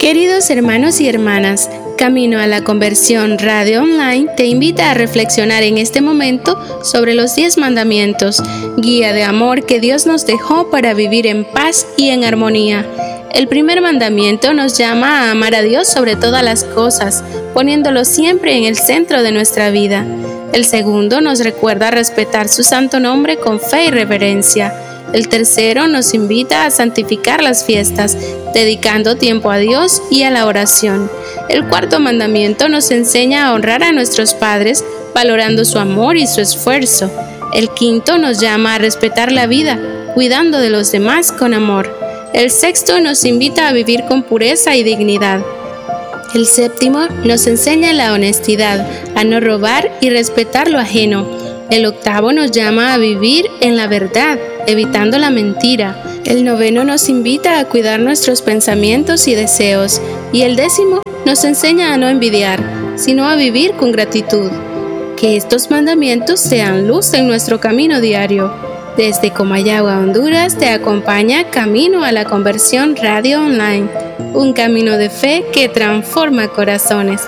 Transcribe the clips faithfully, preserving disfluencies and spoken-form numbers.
Queridos hermanos y hermanas, Camino a la Conversión Radio Online te invita a reflexionar en este momento sobre los diez mandamientos, guía de amor que Dios nos dejó para vivir en paz y en armonía. El primer mandamiento nos llama a amar a Dios sobre todas las cosas, poniéndolo siempre en el centro de nuestra vida. El segundo nos recuerda a respetar su santo nombre con fe y reverencia. El tercero nos invita a santificar las fiestas, dedicando tiempo a Dios y a la oración. El cuarto mandamiento nos enseña a honrar a nuestros padres, valorando su amor y su esfuerzo. El quinto nos llama a respetar la vida, cuidando de los demás con amor. El sexto nos invita a vivir con pureza y dignidad. El séptimo nos enseña la honestidad, a no robar y respetar lo ajeno. El octavo nos llama a vivir en la verdad, evitando la mentira. El noveno nos invita a cuidar nuestros pensamientos y deseos. Y el décimo nos enseña a no envidiar, sino a vivir con gratitud. Que estos mandamientos sean luz en nuestro camino diario. Desde Comayagua, Honduras, te acompaña Camino a la Conversión Radio Online, un camino de fe que transforma corazones.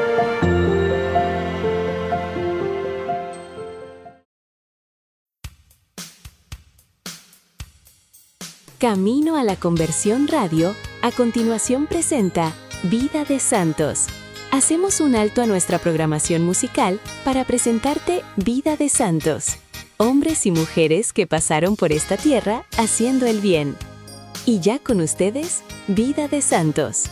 Camino a la Conversión Radio, a continuación presenta Vida de Santos. Hacemos un alto a nuestra programación musical para presentarte Vida de Santos, hombres y mujeres que pasaron por esta tierra haciendo el bien. Y ya con ustedes, Vida de Santos.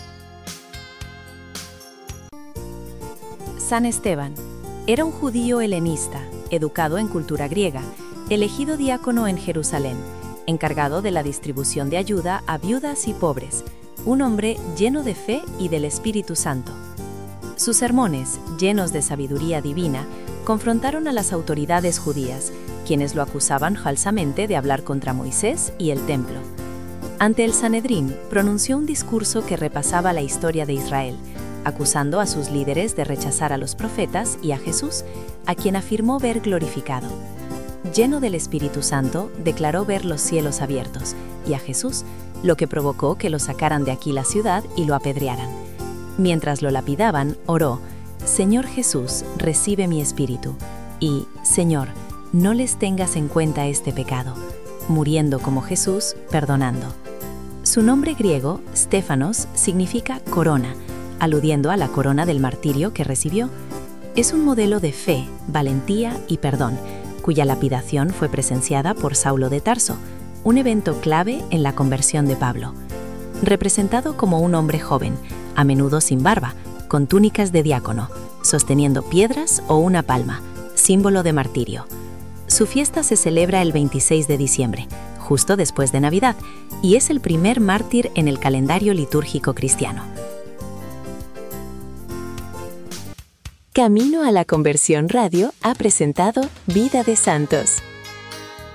San Esteban era un judío helenista, educado en cultura griega, elegido diácono en Jerusalén, encargado de la distribución de ayuda a viudas y pobres, un hombre lleno de fe y del Espíritu Santo. Sus sermones, llenos de sabiduría divina, confrontaron a las autoridades judías, quienes lo acusaban falsamente de hablar contra Moisés y el templo. Ante el Sanedrín, pronunció un discurso que repasaba la historia de Israel, acusando a sus líderes de rechazar a los profetas y a Jesús, a quien afirmó ver glorificado. Lleno del Espíritu Santo, declaró ver los cielos abiertos, y a Jesús, lo que provocó que lo sacaran de aquí la ciudad y lo apedrearan. Mientras lo lapidaban, oró: «Señor Jesús, recibe mi espíritu», y «Señor, no les tengas en cuenta este pecado», muriendo como Jesús, perdonando. Su nombre griego, Stéfanos, significa corona, aludiendo a la corona del martirio que recibió. Es un modelo de fe, valentía y perdón, cuya lapidación fue presenciada por Saulo de Tarso, un evento clave en la conversión de Pablo. Representado como un hombre joven, a menudo sin barba, con túnicas de diácono, sosteniendo piedras o una palma, símbolo de martirio. Su fiesta se celebra el veintiséis de diciembre, justo después de Navidad, y es el primer mártir en el calendario litúrgico cristiano. Camino a la Conversión Radio ha presentado Vida de Santos.